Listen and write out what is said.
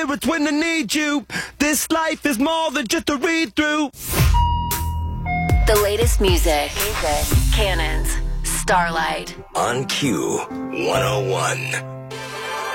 It's when I need you. This life is more than just a read through. The latest music. Cannons. Starlight. On Q 101.